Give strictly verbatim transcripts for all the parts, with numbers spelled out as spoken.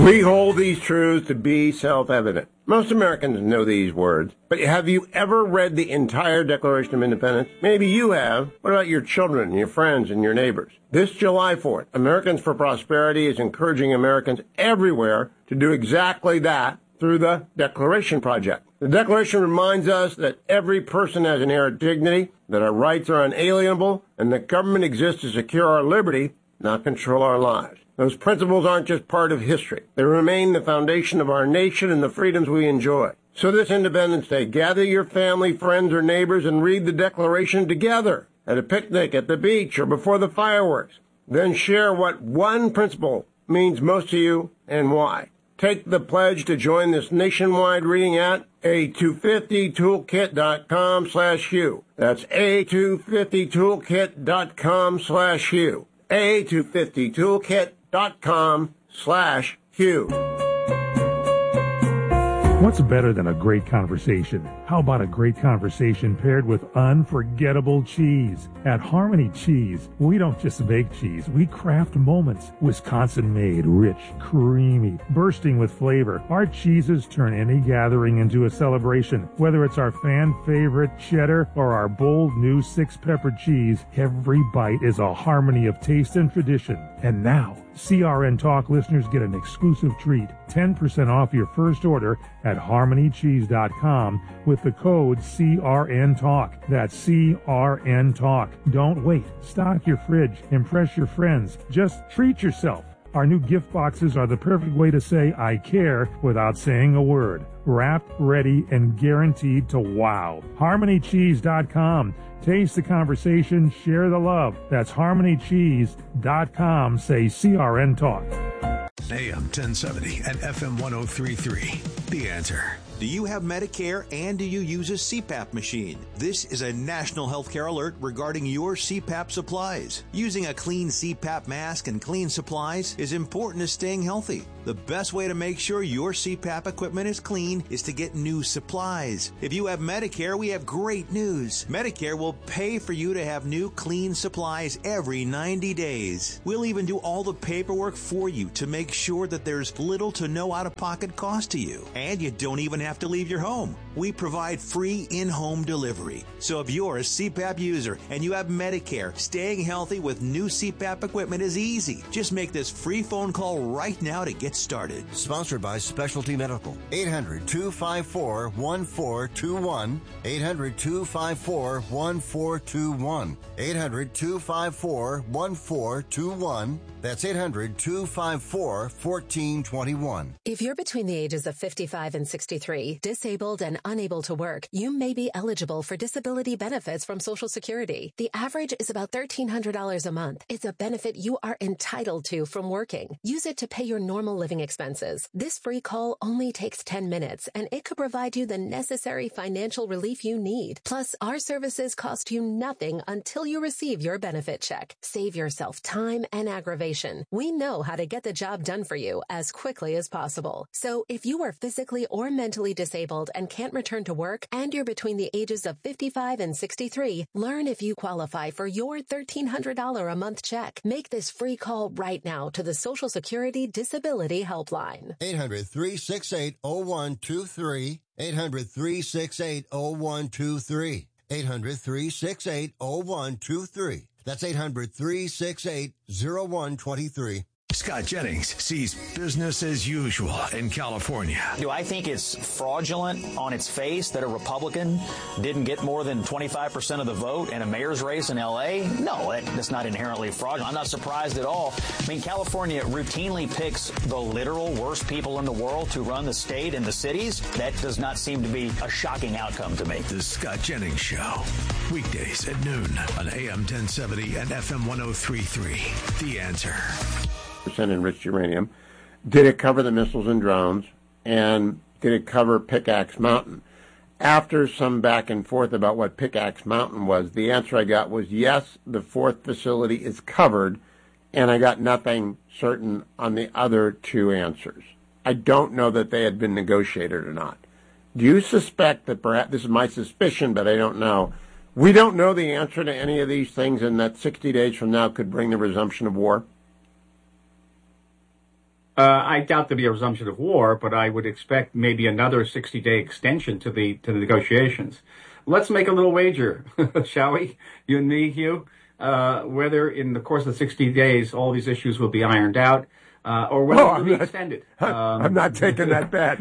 We hold these truths to be self-evident. Most Americans know these words, but have you ever read the entire Declaration of Independence? Maybe you have. What about your children, your friends, and your neighbors? This July fourth, Americans for Prosperity is encouraging Americans everywhere to do exactly that through the Declaration Project. The Declaration reminds us that every person has inherent dignity, that our rights are unalienable, and that government exists to secure our liberty, not control our lives. Those principles aren't just part of history. They remain the foundation of our nation and the freedoms we enjoy. So this Independence Day, gather your family, friends, or neighbors and read the Declaration together at a picnic, at the beach, or before the fireworks. Then share what one principle means most to you and why. Take the pledge to join this nationwide reading at a two fifty toolkit dot com slash Hugh. That's a two fifty toolkit dot com slash Hugh. a two fifty toolkit dot com slash Hugh. What's better than a great conversation? How about a great conversation paired with unforgettable cheese? At Harmony Cheese, we don't just make cheese, we craft moments. Wisconsin-made, rich, creamy, bursting with flavor. Our cheeses turn any gathering into a celebration. Whether it's our fan-favorite cheddar or our bold new six-pepper cheese, every bite is a harmony of taste and tradition. And now, C R N Talk listeners get an exclusive treat, ten percent off your first order at harmony cheese dot com with the code C R N Talk. That's C R N Talk. Don't wait. Stock your fridge. Impress your friends. Just treat yourself. Our new gift boxes are the perfect way to say I care without saying a word. Wrapped, ready, and guaranteed to wow. harmony cheese dot com. Taste the conversation, share the love. That's harmony cheese dot com. Say C R N Talk. A M ten seventy and F M one oh three point three. The Answer. Do you have Medicare and do you use a C PAP machine? This is a national healthcare alert regarding your C PAP supplies. Using a clean C PAP mask and clean supplies is important to staying healthy. The best way to make sure your C PAP equipment is clean is to get new supplies. If you have Medicare, we have great news. Medicare will pay for you to have new clean supplies every ninety days. We'll even do all the paperwork for you to make sure that there's little to no out-of-pocket cost to you. And you don't even have to leave your home. We provide free in-home delivery. So if you're a C PAP user and you have Medicare, staying healthy with new C PAP equipment is easy. Just make this free phone call right now to get started. Sponsored by Specialty Medical. eight hundred two five four one four two one. eight hundred two five four one four two one. eight hundred two five four one four two one. That's eight hundred two five four one four two one. If you're between the ages of fifty-five and sixty-three, disabled and unable to work, you may be eligible for disability benefits from Social Security. The average is about thirteen hundred dollars a month. It's a benefit you are entitled to from working. Use it to pay your normal living expenses. This free call only takes ten minutes, and it could provide you the necessary financial relief you need. Plus, our services cost you nothing until you receive your benefit check. Save yourself time and aggravation. We know how to get the job done for you as quickly as possible. So if you are physically or mentally disabled and can't return to work, and you're between the ages of fifty-five and sixty-three, learn if you qualify for your thirteen hundred dollars a month check. Make this free call right now to the Social Security Disability Helpline. eight hundred three six eight oh one two three. eight hundred three six eight oh one two three. eight hundred three six eight oh one two three. That's eight hundred three six eight oh one two three. Scott Jennings sees business as usual in California. Do I think it's fraudulent on its face that a Republican didn't get more than twenty-five percent of the vote in a mayor's race in L A? No, that's not inherently fraudulent. I'm not surprised at all. I mean, California routinely picks the literal worst people in the world to run the state and the cities. That does not seem to be a shocking outcome to me. The Scott Jennings Show. Weekdays at noon on A M ten seventy and F M one oh three point three. The Answer. Percent enriched uranium. Did it cover the missiles and drones? And did it cover Pickaxe Mountain? After some back and forth about what Pickaxe Mountain was, the answer I got was yes, the fourth facility is covered, and I got nothing certain on the other two answers. I don't know that they had been negotiated or not. Do you suspect that perhaps, this is my suspicion, but I don't know, we don't know the answer to any of these things, and that sixty days from now could bring the resumption of war? Uh, I doubt there'll be a resumption of war, but I would expect maybe another sixty-day extension to the to the negotiations. Let's make a little wager, shall we? You and me, Hugh, uh, whether in the course of sixty days all these issues will be ironed out, uh, or whether oh, they'll be extended. I'm, Um, I'm not taking that bet.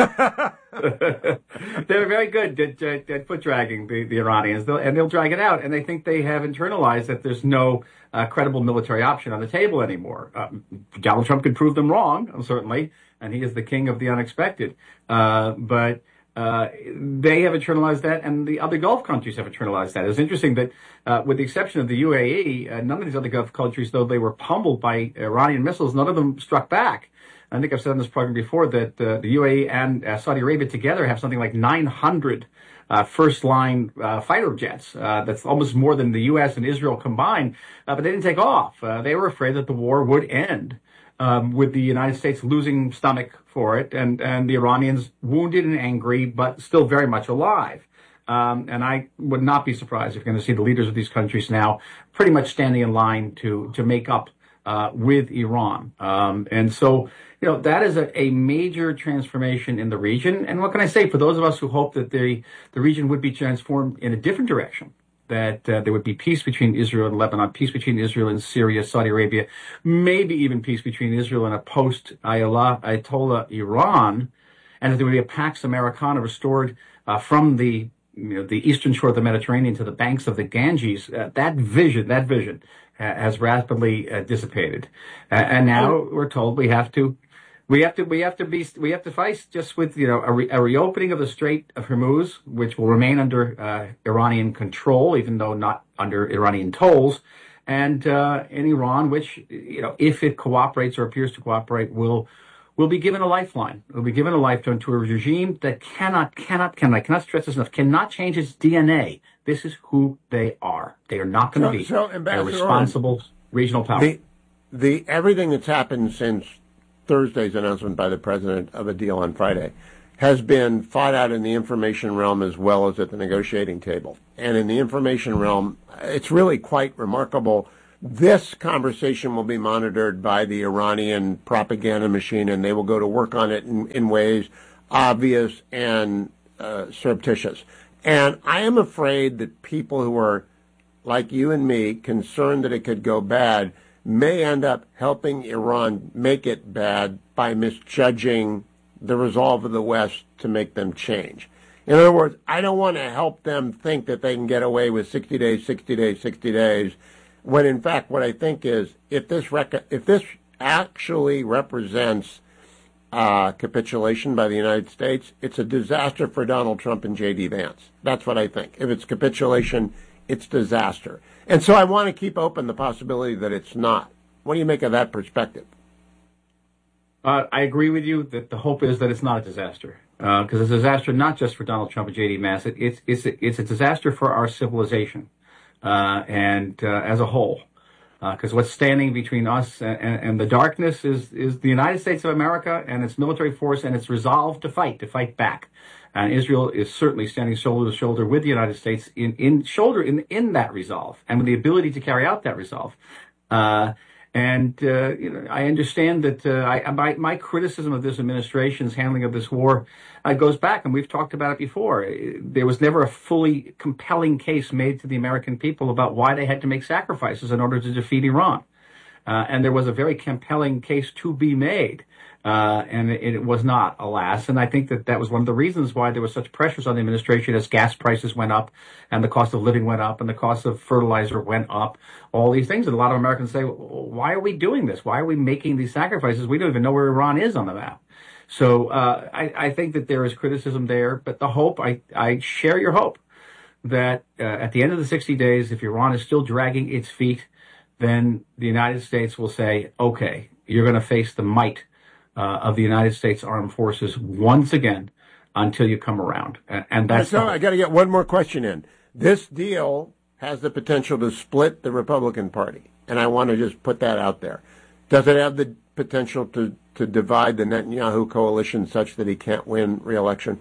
They're very good at, at, at foot dragging, the, the Iranians, they'll, and they'll drag it out. And they think they have internalized that there's no uh, credible military option on the table anymore. Uh, Donald Trump could prove them wrong, certainly, and he is the king of the unexpected. Uh, but uh, they have internalized that, and the other Gulf countries have internalized that. It's interesting that, uh, with the exception of the U A E, uh, none of these other Gulf countries, though they were pummeled by Iranian missiles, none of them struck back. I think I've said on this program before that uh, the U A E and uh, Saudi Arabia together have something like nine hundred uh, first-line uh, fighter jets. Uh, that's almost more than the U S and Israel combined, uh, but they didn't take off. Uh, they were afraid that the war would end um, with the United States losing stomach for it, and, and the Iranians wounded and angry, but still very much alive. Um, and I would not be surprised if you're going to see the leaders of these countries now pretty much standing in line to, to make up uh, with Iran. Um, and so, you know, that is a, a major transformation in the region. And what can I say? For those of us who hope that the, the region would be transformed in a different direction, that uh, there would be peace between Israel and Lebanon, peace between Israel and Syria, Saudi Arabia, maybe even peace between Israel and a post-Ayatollah Iran, and that there would be a Pax Americana restored uh, from the you know, the eastern shore of the Mediterranean to the banks of the Ganges. Uh, that vision, that vision uh, has rapidly uh, dissipated. Uh, and now we're told we have to We have to, we have to be, we have to fight just with, you know, a, re, a reopening of the Strait of Hormuz, which will remain under uh, Iranian control, even though not under Iranian tolls, and uh, in Iran, which, you know, if it cooperates or appears to cooperate, will will be given a lifeline. Will be given a lifeline to a regime that cannot, cannot, cannot, cannot stress this enough, cannot change its D N A. This is who they are. They are not going to so, be so, a responsible Oren, regional power. The, the everything that's happened since Thursday's announcement by the president of a deal on Friday has been fought out in the information realm as well as at the negotiating table. And in the information realm, it's really quite remarkable. This conversation will be monitored by the Iranian propaganda machine, and they will go to work on it in, in ways obvious and uh, surreptitious. And I am afraid that people who are, like you and me, concerned that it could go bad may end up helping Iran make it bad by misjudging the resolve of the West to make them change. In other words, I don't want to help them think that they can get away with sixty days, sixty days, sixty days, when in fact what I think is if this rec- if this actually represents uh, capitulation by the United States, it's a disaster for Donald Trump and J D Vance. That's what I think. If it's capitulation, it's disaster. And so I want to keep open the possibility that it's not. What do you make of that perspective? Uh, I agree with you that the hope is that it's not a disaster, because uh, it's a disaster not just for Donald Trump and J D Vance. It, it's it's a, it's a disaster for our civilization uh, and uh, as a whole. Because uh, what's standing between us and, and the darkness is is the United States of America and its military force and its resolve to fight, to fight back. And Israel is certainly standing shoulder to shoulder with the United States in, in shoulder in in that resolve and with the ability to carry out that resolve. Uh, and uh, you know, I understand that uh, I, my, my criticism of this administration's handling of this war uh, goes back, and we've talked about it before. There was never a fully compelling case made to the American people about why they had to make sacrifices in order to defeat Iran. Uh, and there was a very compelling case to be made. Uh, and it, it was not, alas. And I think that that was one of the reasons why there were such pressures on the administration as gas prices went up and the cost of living went up and the cost of fertilizer went up, all these things. And a lot of Americans say, why are we doing this? Why are we making these sacrifices? We don't even know where Iran is on the map. So uh, I, I think that there is criticism there. But the hope, I, I share your hope that uh, at the end of the sixty days, if Iran is still dragging its feet, then the United States will say, okay, you're going to face the might Uh, of the United States Armed Forces once again until you come around. And, and that's... So I got to get one more question in. This deal has the potential to split the Republican Party, and I want to just put that out there. Does it have the potential to, to divide the Netanyahu coalition such that he can't win re-election?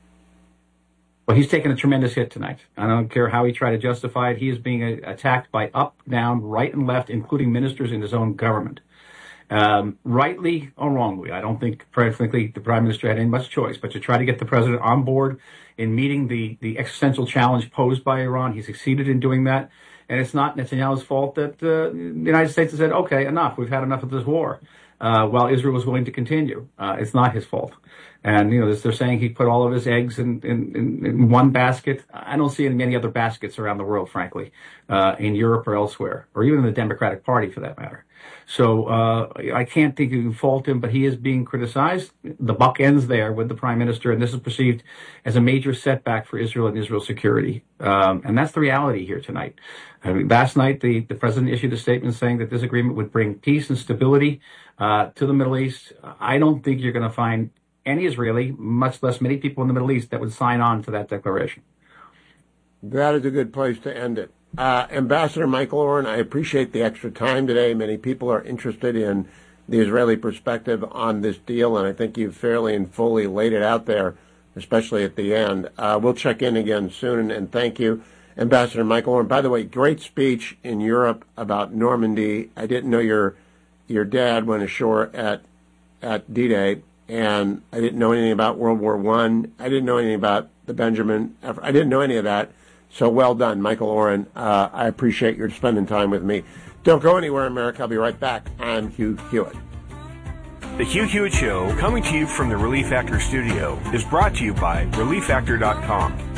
Well, he's taken a tremendous hit tonight. I don't care how he tried to justify it. He is being uh, attacked by up, down, right, and left, including ministers in his own government. Um, rightly or wrongly, I don't think, frankly, the prime minister had any much choice but to try to get the president on board in meeting the, the existential challenge posed by Iran. He succeeded in doing that. And it's not Netanyahu's fault that uh, the United States has said, okay, enough. We've had enough of this war, uh, while Israel was willing to continue. Uh, it's not his fault. And, you know, they're saying he put all of his eggs in, in, in, in one basket. I don't see it in many other baskets around the world, frankly, uh, in Europe or elsewhere, or even in the Democratic Party for that matter. So uh, I can't think you can fault him, but he is being criticized. The buck ends there with the prime minister, and this is perceived as a major setback for Israel and Israel's security. Um, and that's the reality here tonight. I mean, last night, the, the president issued a statement saying that this agreement would bring peace and stability uh, to the Middle East. I don't think you're going to find any Israeli, much less many people in the Middle East, that would sign on to that declaration. That is a good place to end it. Uh, Ambassador Michael Oren, I appreciate the extra time today. Many people are interested in the Israeli perspective on this deal, and I think you've fairly and fully laid it out there, especially at the end. Uh, we'll check in again soon, and, and thank you, Ambassador Michael Oren. By the way, great speech in Europe about Normandy. I didn't know your your dad went ashore at at D-Day, and I didn't know anything about World War One. I. I didn't know anything about the Benjamin. I didn't know any of that. So well done, Michael Oren. Uh, I appreciate your spending time with me. Don't go anywhere, America. I'll be right back. I'm Hugh Hewitt. The Hugh Hewitt Show, coming to you from the Relief Factor studio, is brought to you by relief factor dot com.